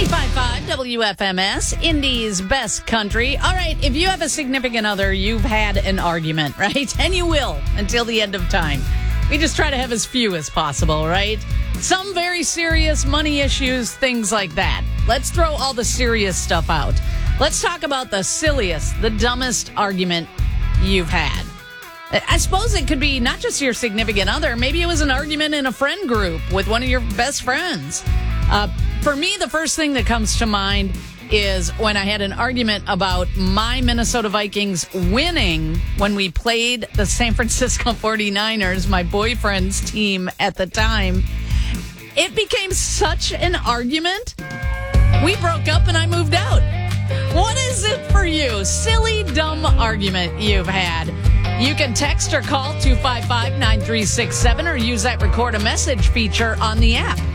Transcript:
95.5 WFMS, Indy's best country. All right, if you have a significant other, you've had an argument, right? And you will until the end of time. We just try to have as few as possible, right? Some very serious money issues, things like that. Let's throw all the serious stuff out. Let's talk about the silliest, the dumbest argument you've had. I suppose it could be not just your significant other. Maybe it was an argument in a friend group with one of your best friends. For me, the first thing that comes to mind is when I had an argument about my Minnesota Vikings winning when we played the San Francisco 49ers, my boyfriend's team at the time. It became such an argument. We broke up and I moved out. What is it for you? Silly, dumb argument you've had. You can text or call 255-9367 or use that record a message feature on the app.